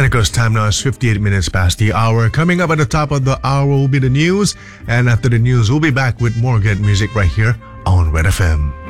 Records time now is 58 minutes past the hour. Coming up at the top of the hour will be the news. And after the news, we'll be back with more good music right here on Red FM.